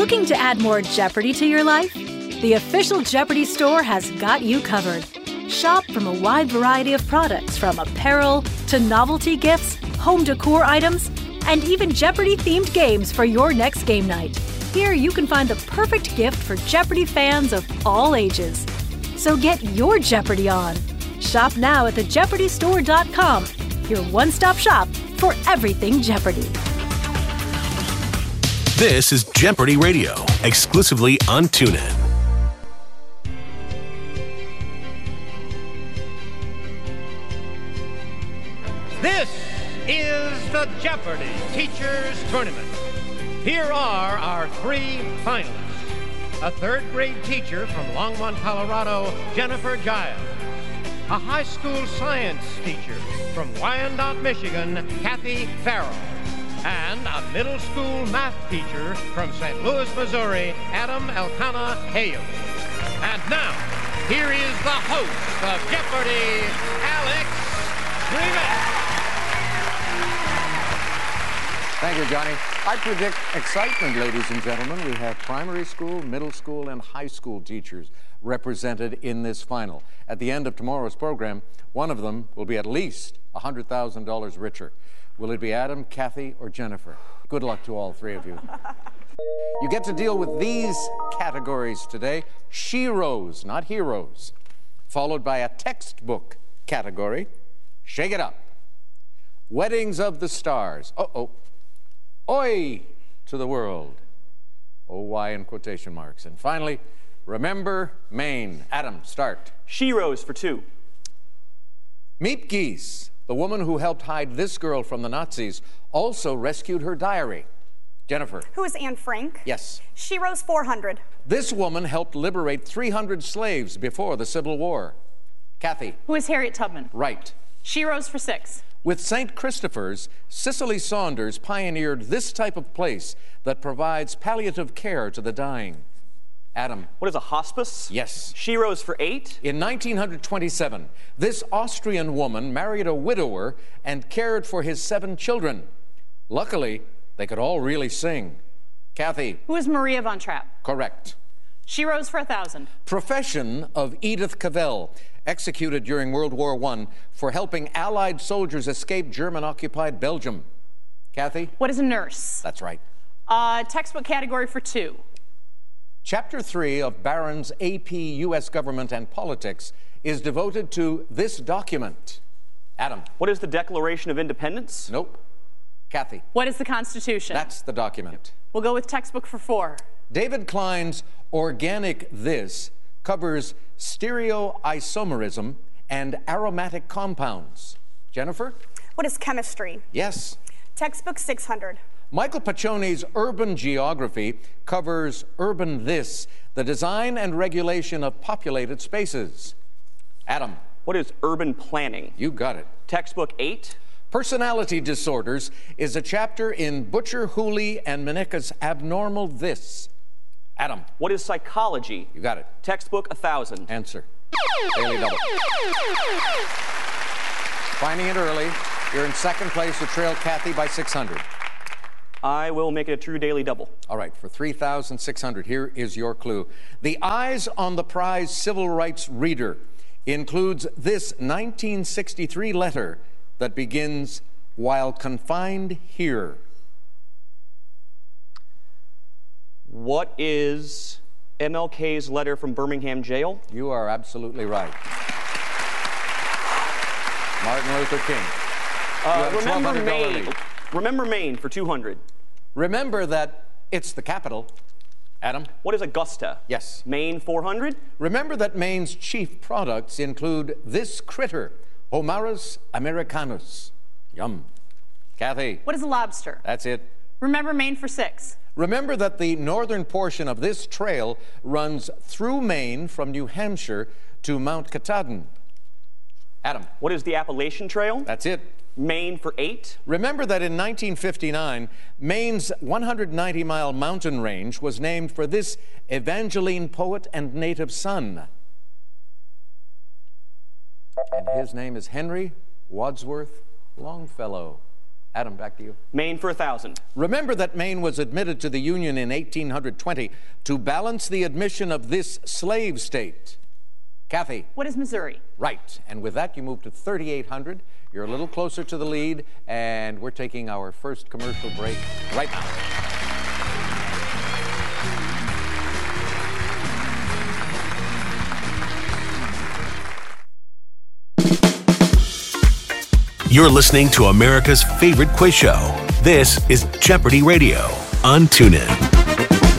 Looking to add more Jeopardy to your life? The official Jeopardy store has got you covered. Shop from a wide variety of products, from apparel to novelty gifts, home decor items, and even Jeopardy-themed games for your next game night. Here you can find the perfect gift for Jeopardy fans of all ages. So get your Jeopardy on. Shop now at thejeopardystore.com, your one-stop shop for everything Jeopardy. This is Jeopardy Radio, exclusively on TuneIn. This is the Jeopardy Teachers Tournament. Here are our three finalists. A third-grade teacher from Longmont, Colorado, Jennifer Giles. A high school science teacher from Wyandotte, Michigan, Kathy Farrell. And a middle school math teacher from St. Louis, Missouri, Adam Elkanah Hale. And now, here is the host of Jeopardy, Alex Trebek. Thank you, Johnny. I predict excitement, ladies and gentlemen. We have primary school, middle school, and high school teachers represented in this final. At the end of tomorrow's program, one of them will be at least $100,000 richer. Will it be Adam, Kathy, or Jennifer? Good luck to all three of you. You get to deal with these categories today: sheroes, not heroes, followed by a textbook category. Shake it up. Weddings of the stars. Oi to the world. O-Y in quotation marks. And finally, remember Maine. Adam, start. Sheroes for 2. Meet Geese. The woman who helped hide this girl from the Nazis also rescued her diary. Jennifer. Who is Anne Frank? Yes. Sheroes 400. This woman helped liberate 300 slaves before the Civil War. Kathy. Who is Harriet Tubman? Right. Sheroes for 6. With St. Christopher's, Cicely Saunders pioneered this type of place that provides palliative care to the dying. Adam. What is a hospice? Yes. Sheroes for 8. In 1927, this Austrian woman married a widower and cared for his 7 children. Luckily, they could all really sing. Kathy. Who is Maria von Trapp? Correct. Sheroes for 1,000. Profession of Edith Cavell, executed during World War I for helping Allied soldiers escape German-occupied Belgium. Kathy? What is a nurse? That's right. Textbook category for 2. Chapter 3 of Barron's AP U.S. Government and Politics is devoted to this document. Adam. What is the Declaration of Independence? Nope. Kathy. What is the Constitution? That's the document. We'll go with textbook for 4. David Klein's Organic This covers stereoisomerism and aromatic compounds. Jennifer? What is chemistry? Yes. Textbook 600. Michael Paccioni's Urban Geography covers Urban This, the design and regulation of populated spaces. Adam. What is urban planning? You got it. Textbook 8. Personality Disorders is a chapter in Butcher, Hooley, and Minnicka's Abnormal This. Adam. What is psychology? You got it. Textbook 1,000. Answer. Daily double. Finding it early. You're in second place to trail Kathy by 600. I will make it a true daily double. All right, for 3,600, here is your clue. The Eyes on the Prize Civil Rights Reader includes this 1963 letter that begins, "While confined here." What is MLK's letter from Birmingham jail? You are absolutely right. Martin Luther King. Remember Maine. Remember Maine for 200. Remember that it's the capital. Adam? What is Augusta? Yes. Maine 400. Remember that Maine's chief products include this critter, Homarus americanus. Yum. Kathy? What is a lobster? That's it. Remember Maine for 6. Remember that the northern portion of this trail runs through Maine from New Hampshire to Mount Katahdin. Adam? What is the Appalachian Trail? That's it. Maine for 8. Remember that in 1959, Maine's 190-mile mountain range was named for this Evangeline poet and native son. And his name is Henry Wadsworth Longfellow. Adam, back to you. Maine for 1,000. Remember that Maine was admitted to the Union in 1820 to balance the admission of this slave state. Kathy. What is Missouri? Right. And with that, you move to 3,800. You're a little closer to the lead, and we're taking our first commercial break right now. You're listening to America's favorite quiz show. This is Jeopardy Radio on TuneIn.